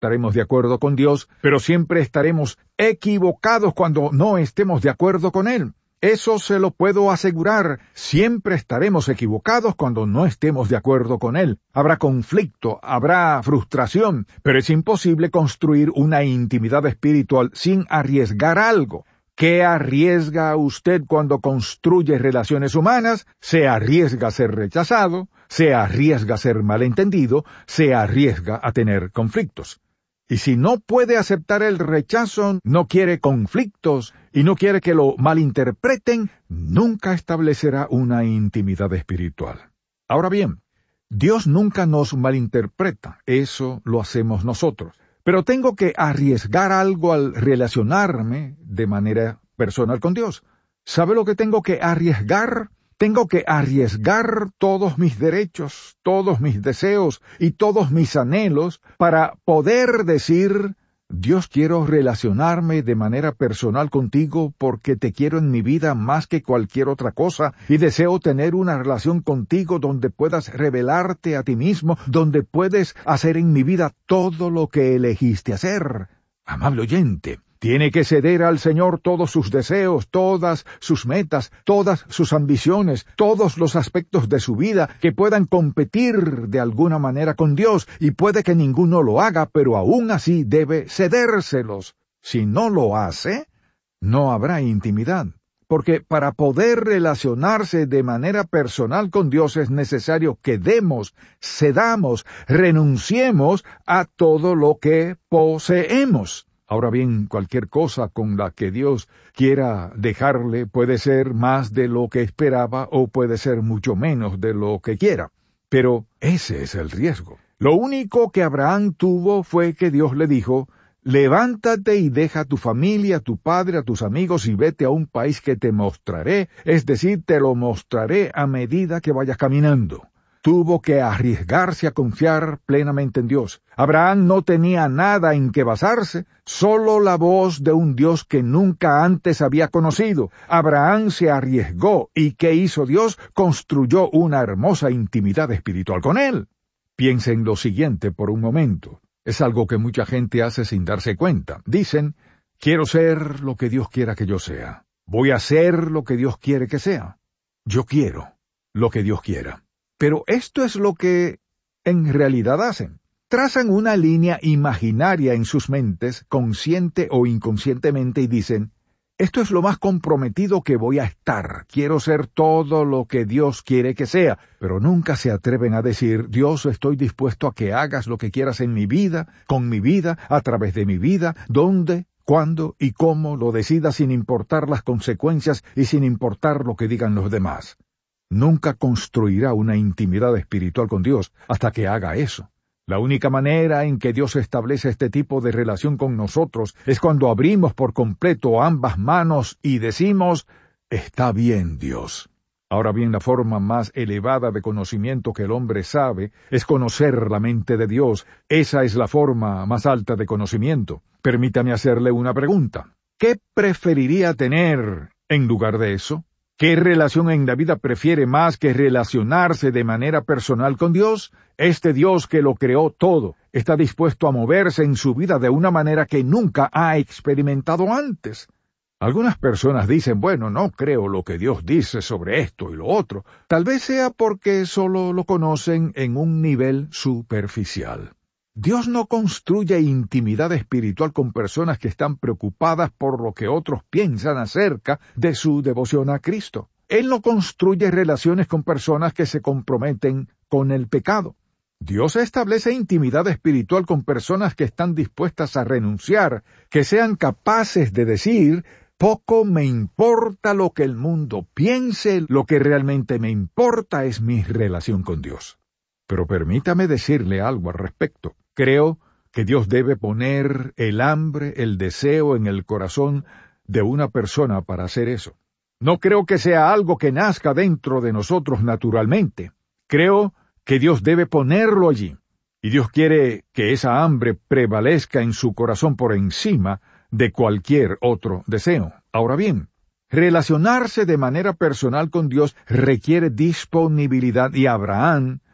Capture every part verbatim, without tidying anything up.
estaremos de acuerdo con Dios, pero siempre estaremos equivocados cuando no estemos de acuerdo con Él. Eso se lo puedo asegurar. Siempre estaremos equivocados cuando no estemos de acuerdo con Él. Habrá conflicto, habrá frustración, pero es imposible construir una intimidad espiritual sin arriesgar algo. ¿Qué arriesga usted cuando construye relaciones humanas? Se arriesga a ser rechazado, se arriesga a ser malentendido, se arriesga a tener conflictos. Y si no puede aceptar el rechazo, no quiere conflictos y no quiere que lo malinterpreten, nunca establecerá una intimidad espiritual. Ahora bien, Dios nunca nos malinterpreta, eso lo hacemos nosotros. Pero tengo que arriesgar algo al relacionarme de manera personal con Dios. ¿Sabe lo que tengo que arriesgar? Tengo que arriesgar todos mis derechos, todos mis deseos y todos mis anhelos para poder decir, Dios, quiero relacionarme de manera personal contigo porque te quiero en mi vida más que cualquier otra cosa y deseo tener una relación contigo donde puedas revelarte a ti mismo, donde puedes hacer en mi vida todo lo que elegiste hacer. Amable oyente, tiene que ceder al Señor todos sus deseos, todas sus metas, todas sus ambiciones, todos los aspectos de su vida que puedan competir de alguna manera con Dios, y puede que ninguno lo haga, pero aún así debe cedérselos. Si no lo hace, no habrá intimidad. Porque para poder relacionarse de manera personal con Dios es necesario que demos, cedamos, renunciemos a todo lo que poseemos. Ahora bien, cualquier cosa con la que Dios quiera dejarle puede ser más de lo que esperaba o puede ser mucho menos de lo que quiera. Pero ese es el riesgo. Lo único que Abraham tuvo fue que Dios le dijo, levántate y deja a tu familia, a tu padre, a tus amigos y vete a un país que te mostraré, es decir, te lo mostraré a medida que vayas caminando. Tuvo que arriesgarse a confiar plenamente en Dios. Abraham no tenía nada en que basarse, solo la voz de un Dios que nunca antes había conocido. Abraham se arriesgó, ¿y qué hizo Dios? Construyó una hermosa intimidad espiritual con Él. Piensa en lo siguiente por un momento. Es algo que mucha gente hace sin darse cuenta. Dicen, quiero ser lo que Dios quiera que yo sea. Voy a ser lo que Dios quiere que sea. Yo quiero lo que Dios quiera. Pero esto es lo que en realidad hacen. Trazan una línea imaginaria en sus mentes, consciente o inconscientemente, y dicen, esto es lo más comprometido que voy a estar. Quiero ser todo lo que Dios quiere que sea. Pero nunca se atreven a decir, Dios, estoy dispuesto a que hagas lo que quieras en mi vida, con mi vida, a través de mi vida, donde, cuándo y cómo lo decidas sin importar las consecuencias y sin importar lo que digan los demás. Nunca construirá una intimidad espiritual con Dios hasta que haga eso. La única manera en que Dios establece este tipo de relación con nosotros es cuando abrimos por completo ambas manos y decimos, está bien, Dios. Ahora bien, la forma más elevada de conocimiento que el hombre sabe es conocer la mente de Dios. Esa es la forma más alta de conocimiento. Permítame hacerle una pregunta. ¿Qué preferiría tener en lugar de eso? ¿Qué relación en la vida prefiere más que relacionarse de manera personal con Dios? Este Dios que lo creó todo está dispuesto a moverse en su vida de una manera que nunca ha experimentado antes. Algunas personas dicen, bueno, no creo lo que Dios dice sobre esto y lo otro. Tal vez sea porque solo lo conocen en un nivel superficial. Dios no construye intimidad espiritual con personas que están preocupadas por lo que otros piensan acerca de su devoción a Cristo. Él no construye relaciones con personas que se comprometen con el pecado. Dios establece intimidad espiritual con personas que están dispuestas a renunciar, que sean capaces de decir, poco me importa lo que el mundo piense, lo que realmente me importa es mi relación con Dios. Pero permítame decirle algo al respecto. Creo que Dios debe poner el hambre, el deseo en el corazón de una persona para hacer eso. No creo que sea algo que nazca dentro de nosotros naturalmente. Creo que Dios debe ponerlo allí. Y Dios quiere que esa hambre prevalezca en su corazón por encima de cualquier otro deseo. Ahora bien, relacionarse de manera personal con Dios requiere disponibilidad y Abraham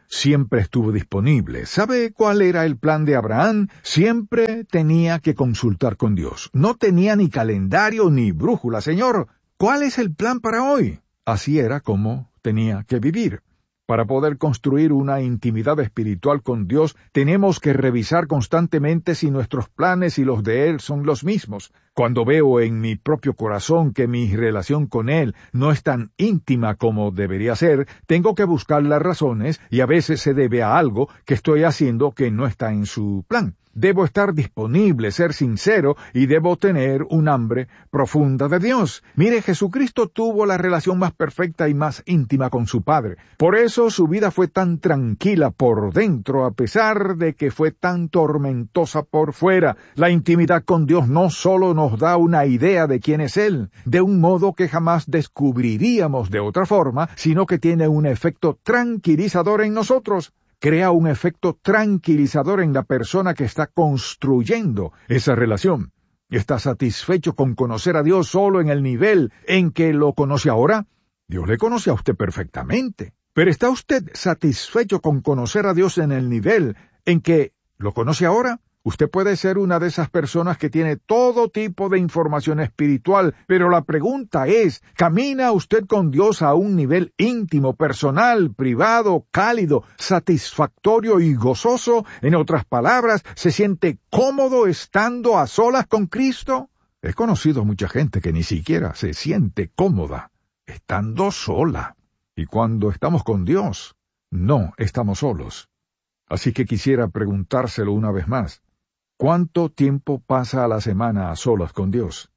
siempre estuvo disponible. ¿Sabe cuál era el plan de Abraham? Siempre tenía que consultar con Dios. No tenía ni calendario ni brújula. Señor, ¿cuál es el plan para hoy? Así era como tenía que vivir. Para poder construir una intimidad espiritual con Dios, tenemos que revisar constantemente si nuestros planes y los de Él son los mismos. Cuando veo en mi propio corazón que mi relación con Él no es tan íntima como debería ser, tengo que buscar las razones y a veces se debe a algo que estoy haciendo que no está en su plan. Debo estar disponible, ser sincero, y debo tener un hambre profunda de Dios. Mire, Jesucristo tuvo la relación más perfecta y más íntima con su Padre. Por eso su vida fue tan tranquila por dentro, a pesar de que fue tan tormentosa por fuera. La intimidad con Dios no solo nos da una idea de quién es Él, de un modo que jamás descubriríamos de otra forma, sino que tiene un efecto tranquilizador en nosotros. Crea un efecto tranquilizador en la persona que está construyendo esa relación. ¿Está satisfecho con conocer a Dios solo en el nivel en que lo conoce ahora? Dios le conoce a usted perfectamente. Pero ¿está usted satisfecho con conocer a Dios en el nivel en que lo conoce ahora? Usted puede ser una de esas personas que tiene todo tipo de información espiritual, pero la pregunta es, ¿camina usted con Dios a un nivel íntimo, personal, privado, cálido, satisfactorio y gozoso? En otras palabras, ¿se siente cómodo estando a solas con Cristo? He conocido mucha gente que ni siquiera se siente cómoda estando sola. Y cuando estamos con Dios, no estamos solos. Así que quisiera preguntárselo una vez más. ¿Cuánto tiempo pasa a la semana a solas con Dios?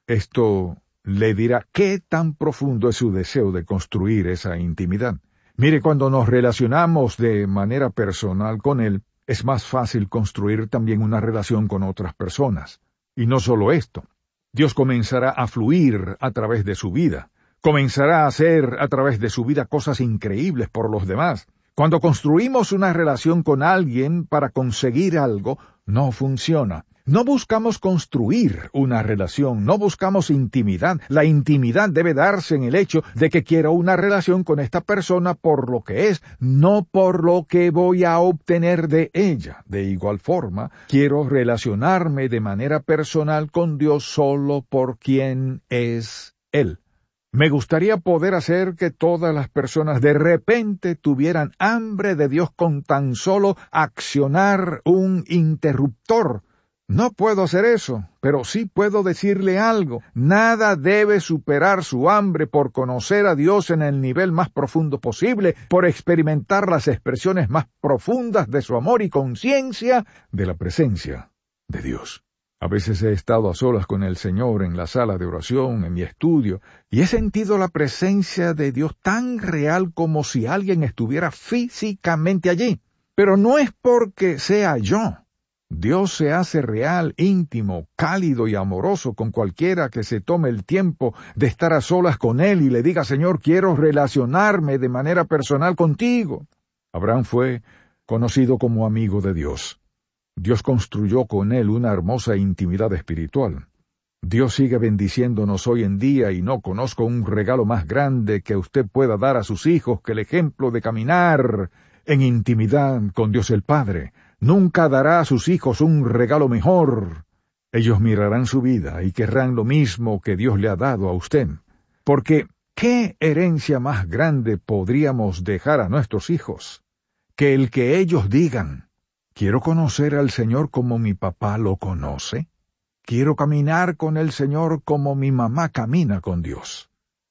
Esto le dirá qué tan profundo es su deseo de construir esa intimidad. Mire, cuando nos relacionamos de manera personal con Él, es más fácil construir también una relación con otras personas. Y no solo esto. Dios comenzará a fluir a través de su vida. Comenzará a hacer a través de su vida cosas increíbles por los demás. Cuando construimos una relación con alguien para conseguir algo, no funciona. No buscamos construir una relación, no buscamos intimidad. La intimidad debe darse en el hecho de que quiero una relación con esta persona por lo que es, no por lo que voy a obtener de ella. De igual forma, quiero relacionarme de manera personal con Dios solo por quien es Él. Me gustaría poder hacer que todas las personas de repente tuvieran hambre de Dios con tan solo accionar un interruptor. No puedo hacer eso, pero sí puedo decirle algo. Nada debe superar su hambre por conocer a Dios en el nivel más profundo posible, por experimentar las expresiones más profundas de su amor y conciencia de la presencia de Dios. A veces he estado a solas con el Señor en la sala de oración, en mi estudio, y he sentido la presencia de Dios tan real como si alguien estuviera físicamente allí. Pero no es porque sea yo. Dios se hace real, íntimo, cálido y amoroso con cualquiera que se tome el tiempo de estar a solas con Él y le diga, Señor, quiero relacionarme de manera personal contigo. Abraham fue conocido como amigo de Dios. Dios construyó con él una hermosa intimidad espiritual. Dios sigue bendiciéndonos hoy en día y no conozco un regalo más grande que usted pueda dar a sus hijos que el ejemplo de caminar en intimidad con Dios el Padre. Nunca dará a sus hijos un regalo mejor. Ellos mirarán su vida y querrán lo mismo que Dios le ha dado a usted. Porque, ¿qué herencia más grande podríamos dejar a nuestros hijos que el que ellos digan, quiero conocer al Señor como mi papá lo conoce? Quiero caminar con el Señor como mi mamá camina con Dios.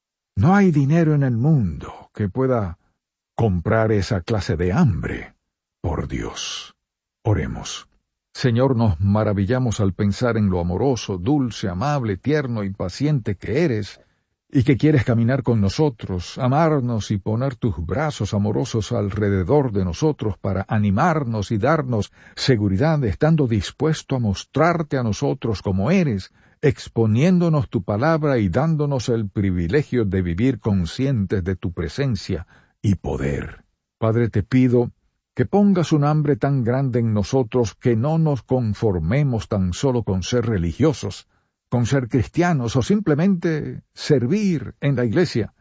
No hay dinero en el mundo que pueda comprar esa clase de hambre por Dios. Oremos. Señor, nos maravillamos al pensar en lo amoroso, dulce, amable, tierno y paciente que eres, y que quieres caminar con nosotros, amarnos y poner tus brazos amorosos alrededor de nosotros para animarnos y darnos seguridad, estando dispuesto a mostrarte a nosotros como eres, exponiéndonos tu palabra y dándonos el privilegio de vivir conscientes de tu presencia y poder. Padre, te pido que pongas un hambre tan grande en nosotros que no nos conformemos tan solo con ser religiosos, con ser cristianos o simplemente servir en la iglesia,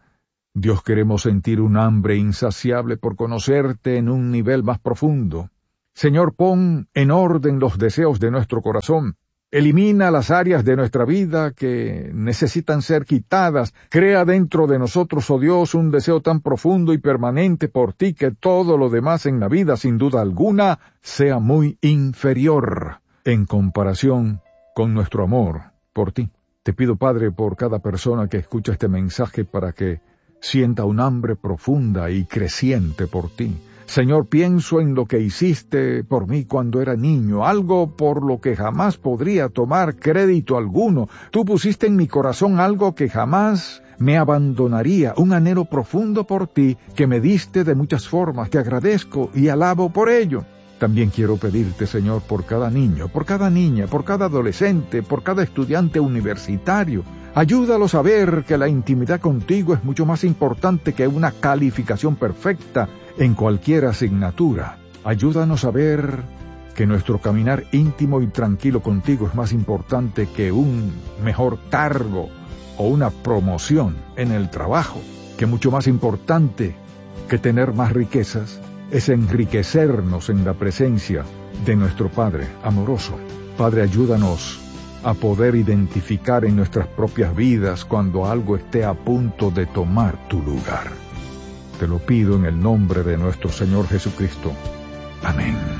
Dios, queremos sentir un hambre insaciable por conocerte en un nivel más profundo. Señor, pon en orden los deseos de nuestro corazón. Elimina las áreas de nuestra vida que necesitan ser quitadas. Crea dentro de nosotros, oh Dios, un deseo tan profundo y permanente por ti que todo lo demás en la vida, sin duda alguna, sea muy inferior en comparación con nuestro amor por ti. Te pido, Padre, por cada persona que escucha este mensaje para que sienta un hambre profunda y creciente por ti. Señor, pienso en lo que hiciste por mí cuando era niño, algo por lo que jamás podría tomar crédito alguno. Tú pusiste en mi corazón algo que jamás me abandonaría, un anhelo profundo por ti que me diste de muchas formas. Te agradezco y alabo por ello. También quiero pedirte, Señor, por cada niño, por cada niña, por cada adolescente, por cada estudiante universitario. Ayúdalos a ver que la intimidad contigo es mucho más importante que una calificación perfecta en cualquier asignatura. Ayúdanos a ver que nuestro caminar íntimo y tranquilo contigo es más importante que un mejor cargo o una promoción en el trabajo, que mucho más importante que tener más riquezas es enriquecernos en la presencia de nuestro Padre amoroso. Padre, ayúdanos a poder identificar en nuestras propias vidas cuando algo esté a punto de tomar tu lugar. Te lo pido en el nombre de nuestro Señor Jesucristo. Amén.